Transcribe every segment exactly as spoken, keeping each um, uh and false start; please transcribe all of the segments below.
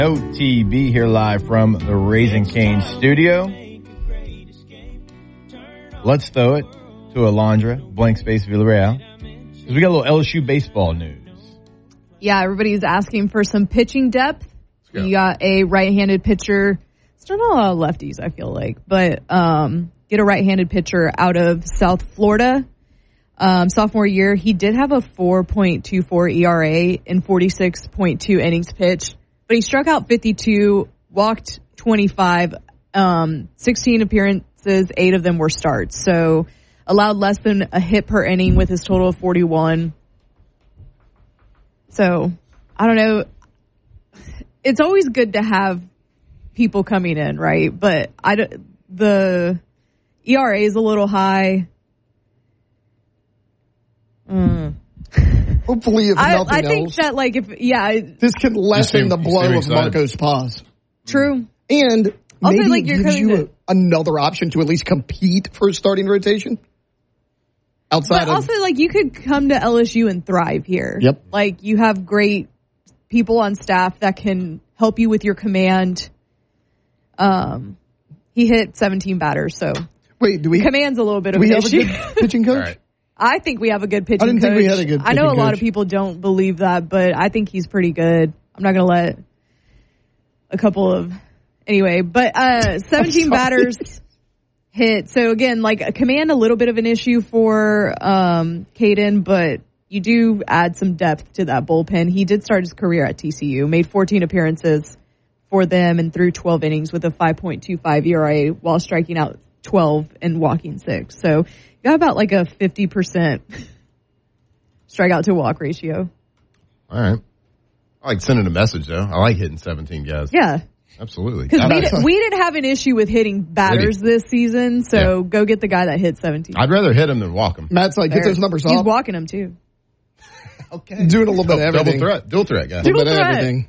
O T B here live from the Raising Cane studio. Let's throw it to Alondra, blank space Villarreal, because we got a little L S U baseball news. Yeah, everybody's asking for some pitching depth. Go. You got a right-handed pitcher. It's not a lot of lefties, I feel like, but um, get a right-handed pitcher out of South Florida. Um, sophomore year, he did have a four point two four E R A in forty-six point two innings pitched. But he struck out fifty-two, walked twenty-five, um, sixteen appearances, eight of them were starts. So allowed less than a hit per inning with his total of forty-one. So, I don't know. It's always good to have people coming in, right? But I don't, the E R A is a little high. Mm. Hopefully, if I, nothing I think else, that, like, if, yeah. this can lessen the blow of Marcos Paz. True. And also, maybe like, it you're gives you to, a, another option to at least compete for a starting rotation. Outside but of, also, like, you could come to L S U and thrive here. Yep. Like, you have great people on staff that can help you with your command. Um, he hit seventeen batters, so. Wait, do we? Command's a little bit of we an have issue. A good pitching coach? Right. I think we have a good pitching coach. I didn't coach. think we had a good I know a pitching lot coach. of people don't believe that, but I think he's pretty good. I'm not going to let a couple of, anyway, but uh, seventeen batters hit. So again, like a command, a little bit of an issue for um, Caden, but you do add some depth to that bullpen. He did start his career at T C U, made fourteen appearances for them and threw twelve innings with a five point two five E R A while striking out twelve and walking six. So you got about like a fifty percent strikeout to walk ratio. All right. I like sending a message, though. I like hitting seventeen guys. Yeah. Absolutely. Because we, did, we didn't have an issue with hitting batters Hitting. this season, so Yeah. go get the guy that hit seventeen. I'd rather hit them than walk them. Matt's like, get those numbers He's up. walking them, too. Okay. Doing a little bit of everything. Double threat. Dual threat, guys. A little bit of threat. everything.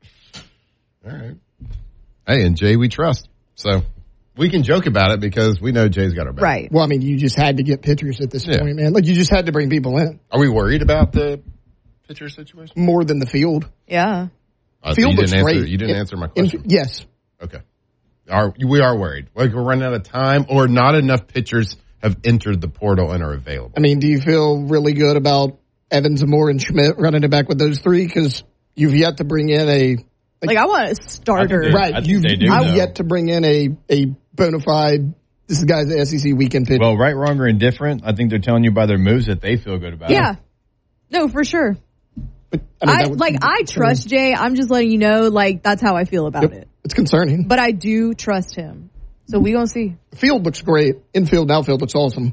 All right. Hey, and Jay, we trust. So we can joke about it because we know Jay's got our back. Right. Well, I mean, you just had to get pitchers at this Yeah. point, man. Like, you just had to bring people in. Are we worried about the pitcher situation? More than the field. Yeah. Uh, so Field you looks didn't answer, great. You didn't In- answer my in- question. yes. Okay. Are we are worried? Like we're running out of time, or not enough pitchers have entered the portal and are available? I mean, do you feel really good about Evans, Moore, and Schmidt running it back with those three? Because you've yet to bring in a Like, like I want a starter. they- right. I think You've, they do, you've though. yet to bring in a a bona fide. This guy's the S E C weekend pitcher. Well, right, wrong, or indifferent, I think they're telling you by their moves that they feel good about Yeah. it. No, for sure. But, I, mean, that would- like, I trust Jay. I'm just letting you know, like, that's how I feel about Yep. it. It's concerning. But I do trust him. So we gonna see. Field looks great. Infield and outfield looks awesome.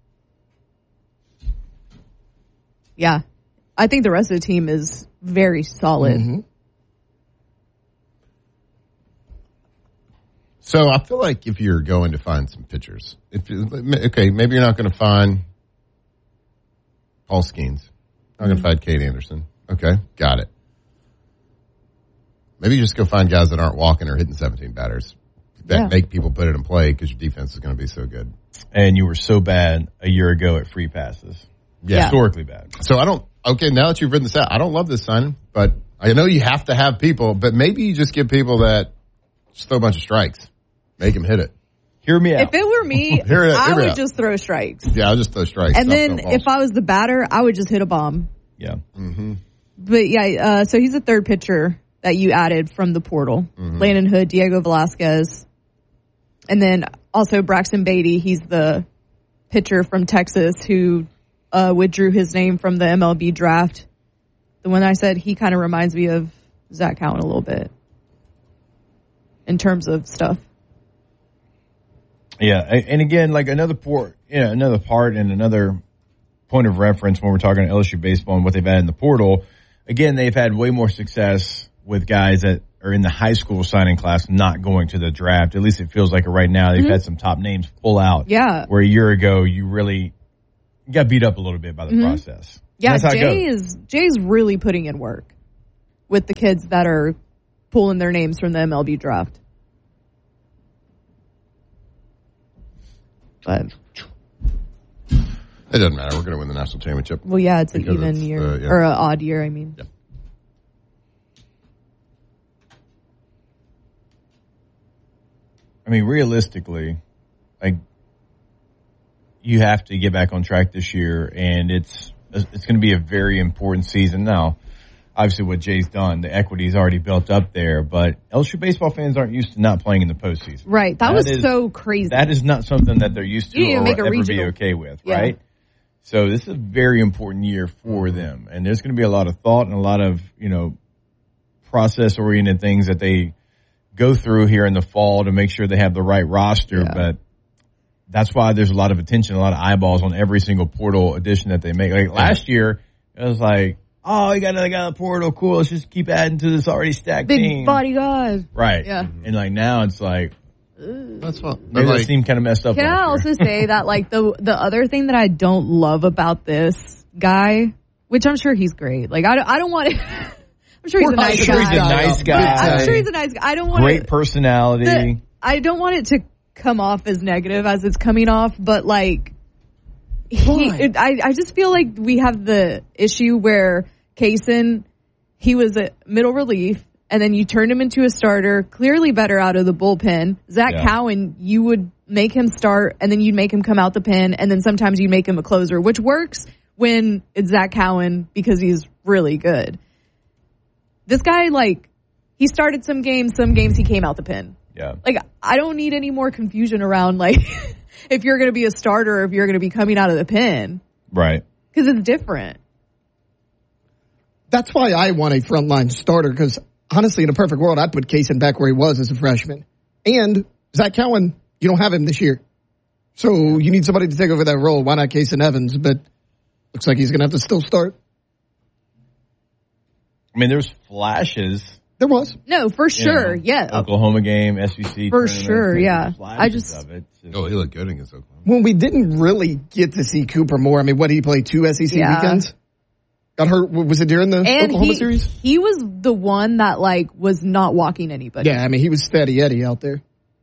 Yeah. I think the rest of the team is very solid. Mm-hmm. So I feel like if you're going to find some pitchers, if you, okay, maybe you're not going to find Paul Skeens, not going to find Kate Anderson. Okay, got it. Maybe you just go find guys that aren't walking or hitting seventeen batters that Yeah. make people put it in play because your defense is going to be so good. And you were so bad a year ago at free passes. Yeah. Historically bad. So I don't, okay, now that you've written this out, I don't love this signing, but I know you have to have people, but maybe you just give people that just throw a bunch of strikes. Make them hit it. Hear me out. If it were me, Hear it- I hear it would out. just throw strikes. Yeah, I'll just throw strikes. And Stop then throwing balls. if I was the batter, I would just hit a bomb. yeah. Mm-hmm. But yeah, uh, so he's the third pitcher that you added from the portal. Mm-hmm. Landon Hood, Diego Velasquez. And then also Braxton Beatty. He's the pitcher from Texas who uh, withdrew his name from the M L B draft. The one I said, he kind of reminds me of Zach Cowan a little bit in terms of stuff. Yeah, a- and again, like another port, yeah, another part and another point of reference when we're talking L S U baseball and what they've had in the portal. Again, they've had way more success with guys that are in the high school signing class not going to the draft. At least it feels like it right now. They've Mm-hmm. had some top names pull out. Yeah. Where a year ago you really got beat up a little bit by the Mm-hmm. process. Yeah, That's how it Jay goes. is Jay's really putting in work with the kids that are pulling their names from the M L B draft. But It doesn't matter. We're going to win the national championship. well, yeah, it's an Because even it's, year uh, yeah. or an odd year. I mean, Yeah. I mean, realistically, like, you have to get back on track this year, and it's it's going to be a very important season. Now, obviously what Jay's done, the equity is already built up there, but L S U baseball fans aren't used to not playing in the postseason. Right. That, that was is, so crazy. That is not something that they're used to or make will ever regional. be okay with, yeah. right? So this is a very important year for them, and there's going to be a lot of thought and a lot of, you know, process-oriented things that they go through here in the fall to make sure they have the right roster, yeah. but that's why there's a lot of attention, a lot of eyeballs on every single portal addition that they make. Like last year, it was like, oh, you got another guy in the portal, cool, let's just keep adding to this already stacked Big team. Big body guys. Right. Yeah. And like now it's like, that's fun. Maybe like, that seemed kind of messed up. Can I also say that like the the other thing that I don't love about this guy, which I'm sure he's great. Like I don't, I don't want to. I'm sure he's a nice I'm sure guy. he's a nice guy. I'm sure he's a nice guy. I don't want great it, personality. the, I don't want it to come off as negative as it's coming off, but like he, it, I I just feel like we have the issue where Kaysen, he was a middle relief. And then you turned him into a starter, clearly better out of the bullpen. Zach yeah. Cowan, you would make him start, and then you'd make him come out the pen, and then sometimes you'd make him a closer, which works when it's Zach Cowan because he's really good. This guy, like, he started some games, some games he came out the pen. Yeah. Like, I don't need any more confusion around, like, if you're going to be a starter or if you're going to be coming out of the pen. Right. Because it's different. That's why I want a frontline starter, because honestly, in a perfect world, I'd put Kaysen back where he was as a freshman. And Zach Cowan, you don't have him this year. So you need somebody to take over that role. Why not Kaysen Evans? But looks like he's going to have to still start. I mean, there's flashes. There was. No, for sure. You know, yeah. Oklahoma game, S E C. For sure, yeah. I just. Of it. Just, oh, he looked good against Oklahoma. Well, we didn't really get to see Cooper more. I mean, what did he play? Two S E C yeah. weekends? Got hurt. Was it during the and Oklahoma he, series? He was the one that like was not walking anybody. Yeah, I mean he was steady Eddie out there.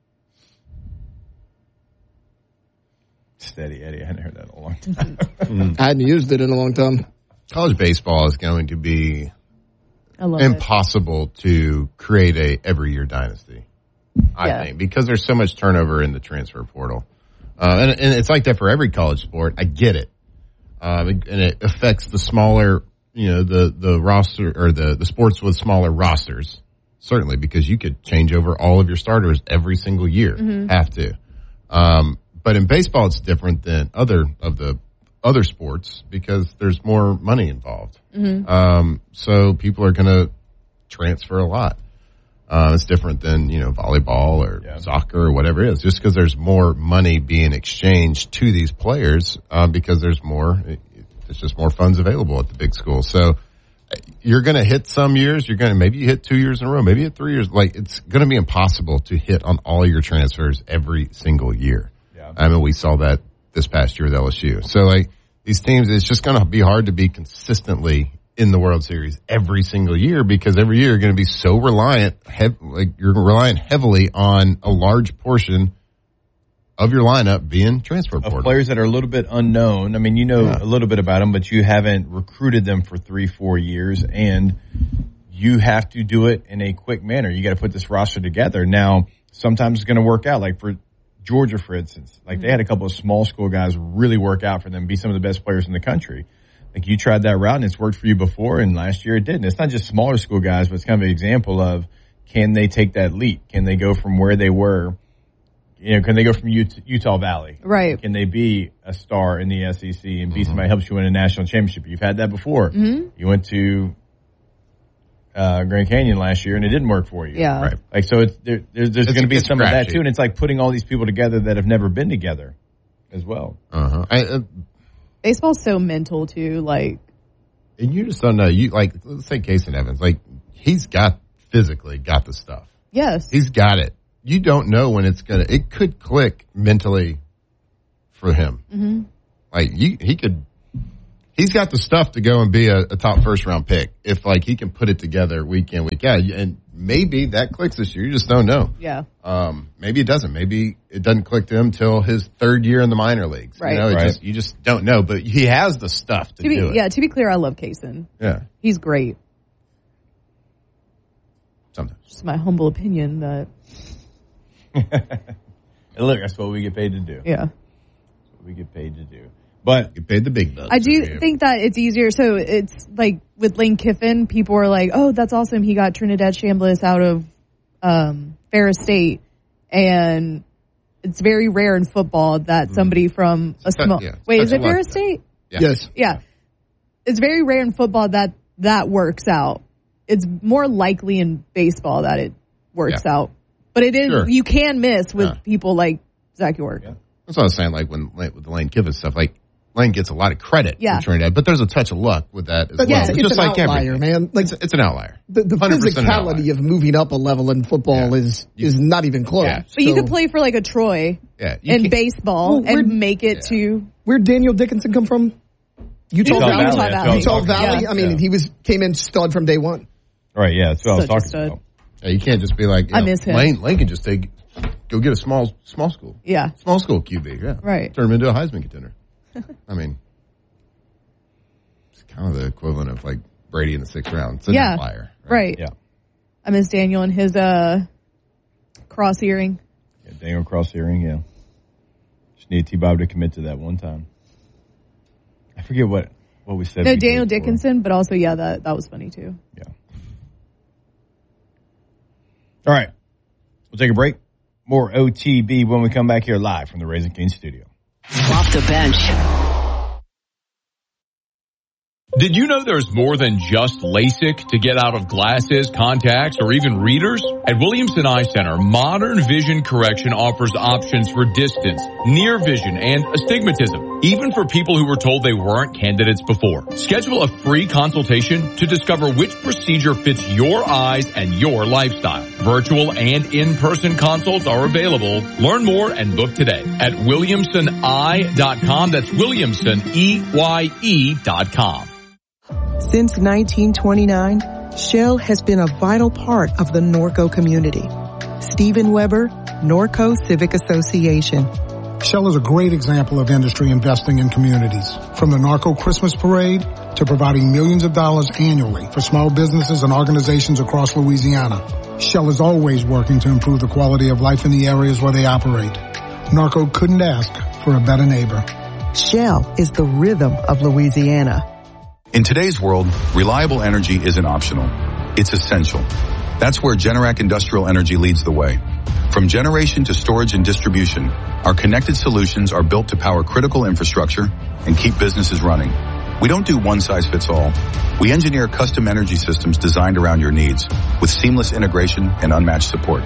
Steady Eddie, I hadn't heard that in a long time. I hadn't used it in a long time. College baseball is going to be I love impossible it. to create a every year dynasty. I yeah. think because there's so much turnover in the transfer portal, uh, and, and it's like that for every college sport. I get it. Um, and it affects the smaller, you know, the, the roster or the, the sports with smaller rosters, certainly, because you could change over all of your starters every single year. Mm-hmm. Have to. Um, but in baseball, it's different than other of the other sports because there's more money involved. Mm-hmm. Um, so people are going to transfer a lot. Uh, it's different than, you know, volleyball or yeah. soccer or whatever it is, just because there's more money being exchanged to these players, uh, because there's more, it's just more funds available at the big schools. So you're going to hit some years, you're going to, maybe you hit two years in a row, maybe you hit three years. Like it's going to be impossible to hit on all your transfers every single year. Yeah. I mean, we saw that this past year with L S U. So like these teams, it's just going to be hard to be consistently in the World Series every single year because every year you're going to be so reliant, hev- like you're relying heavily on a large portion of your lineup being transfer portal. Of players that are a little bit unknown. I mean, you know yeah. a little bit about them, but you haven't recruited them for three, four years, and you have to do it in a quick manner. You got to put this roster together. Now, sometimes it's going to work out. Like for Georgia, for instance, like they had a couple of small school guys really work out for them, be some of the best players in the country. Like you tried that route and it's worked for you before, and last year it didn't. It's not just smaller school guys, but it's kind of an example of can they take that leap? Can they go from where they were? You know, can they go from Utah, Utah Valley? Right. Can they be a star in the S E C and be mm-hmm. somebody who helps you win a national championship? You've had that before. Mm-hmm. You went to uh, Grand Canyon last year and it didn't work for you. Yeah. Right. Like so, it's, there, there's, there's going to be some of that too, and it's like putting all these people together that have never been together as well. Uh-huh. I, uh, Baseball's so mental too, like. And you just don't know. You like, let's say Kaysen Evans. Like he's got physically got the stuff. Yes, he's got it. You don't know when it's gonna. It could click mentally for him. Mm-hmm. Like you, he could. He's got the stuff to go and be a, a top first round pick if like he can put it together week in week out. And maybe that clicks this year. You just don't know. Yeah. Um. Maybe it doesn't. Maybe it doesn't click to him till his third year in the minor leagues. Right. You know, it right. just you just don't know. But he has the stuff to, to be, do it. Yeah. To be clear, I love Kaysen. Yeah. He's great. Sometimes. Just my humble opinion that. And look, that's what we get paid to do. Yeah. That's what we get paid to do. But You paid the big bucks. I do think that it's easier. So it's like with Lane Kiffin, people are like, oh, that's awesome. He got Trinidad Chambliss out of um, Ferris State. And it's very rare in football that somebody from a small... Yeah, Wait, is such it a luck, Ferris though. State? Yeah. Yes. Yeah. It's very rare in football that that works out. It's more likely in baseball that it works Yeah. out. But it is, Sure. you can miss with Yeah. people like Zach York. Yeah. That's what I was saying, like when with the Lane Kiffin stuff, like Lane gets a lot of credit Yeah. for Trinidad, but there's a touch of luck with that as But well. it's, It's it's just an like outlier, everything. man. Like It's, it's an outlier. the, the one hundred percent an outlier. physicality of moving up a level in football Yeah. is is not even close. Yeah. But you So, could play for like a Troy Yeah, you in can't- baseball Well, we're- and make it Yeah. to where'd Daniel Dickinson come from? Utah, Utah Valley. Valley. Utah Valley. Utah Yeah. Valley. Yeah. I mean, Yeah. he was came in stud from day one. Right, yeah, that's what I was Such a talking stud. about. Yeah, you can't just be like, you I know, miss him. Lane, Lane can just take, go get a small, small school. yeah. Small school Q B, yeah. Right. Turn him into a Heisman contender. I mean, it's kind of the equivalent of like Brady in the sixth round. It's an Yeah. outlier. Right. Yeah. I miss Daniel and his uh cross earring. Yeah, Daniel Cross hearing, yeah. Just need T-Bob to commit to that one time. I forget what, what we said. No, we did Daniel for- Dickinson, but also yeah, that that was funny too. Yeah. All right. We'll take a break. More O T B when we come back here live from the Raising Cane's studio. Off the bench. Did you know there's more than just LASIK to get out of glasses, contacts, or even readers? At Williamson Eye Center, modern vision correction offers options for distance, near vision, and astigmatism, even for people who were told they weren't candidates before. Schedule a free consultation to discover which procedure fits your eyes and your lifestyle. Virtual and in-person consults are available. Learn more and book today at williamson eye dot com. That's Williamson, E Y E dot com. Since nineteen twenty-nine, Shell has been a vital part of the Norco community. Stephen Weber, Norco Civic Association. Shell is a great example of industry investing in communities. From the Norco Christmas Parade to providing millions of dollars annually for small businesses and organizations across Louisiana. Shell is always working to improve the quality of life in the areas where they operate. Norco couldn't ask for a better neighbor. Shell is the rhythm of Louisiana. In today's world, reliable energy isn't optional. It's essential. That's where Generac Industrial Energy leads the way. From generation to storage and distribution, our connected solutions are built to power critical infrastructure and keep businesses running. We don't do one size fits all. We engineer custom energy systems designed around your needs with seamless integration and unmatched support.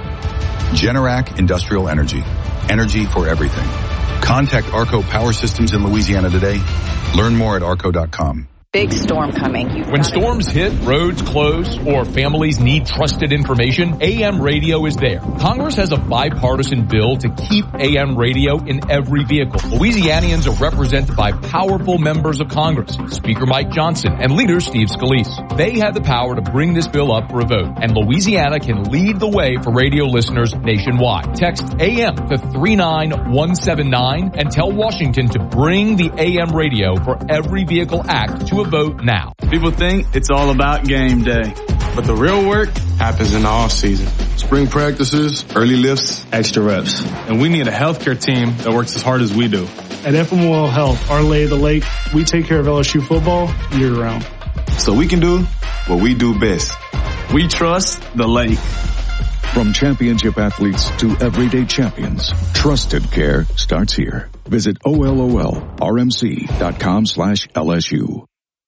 Generac Industrial Energy. Energy for everything. Contact Arco Power Systems in Louisiana today. Learn more at arco dot com. Big storm coming. You've When got it. storms hit, roads close, or families need trusted information, A M radio is there. Congress has a bipartisan bill to keep A M radio in every vehicle. Louisianians are represented by powerful members of Congress, Speaker Mike Johnson and Leader Steve Scalise. They have the power to bring this bill up for a vote, and Louisiana can lead the way for radio listeners nationwide. Text A M to three nine one seven nine and tell Washington to bring the A M radio for every vehicle act to a vote now. People think it's all about game day, but the real work happens in the off season. Spring practices, early lifts, Extra reps. And we need a healthcare team that works as hard as we do. At F M O L Health, our lay of the lake, we take care of L S U football year round. so we can do what we do best. We trust the lake. From championship athletes to everyday champions, trusted care starts here. Visit O L O L R M C dot com slash L S U.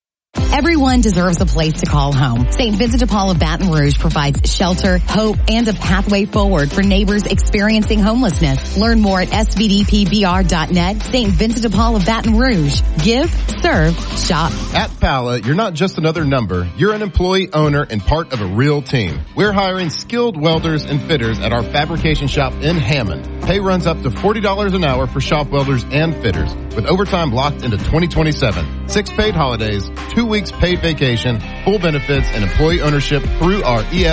Everyone deserves a place to call home. Saint Vincent de Paul of Baton Rouge provides shelter, hope, and a pathway forward for neighbors experiencing homelessness. Learn more at S V D P B R dot net. Saint Vincent de Paul of Baton Rouge. Give, serve, shop. At Pala, you're not just another number. You're an employee, owner, and part of a real team. We're hiring skilled welders and fitters at our fabrication shop in Hammond. Pay runs up to forty dollars an hour for shop welders and fitters, with overtime locked into twenty twenty-seven. Six paid holidays, two weeks paid vacation, full benefits, and employee ownership through our E S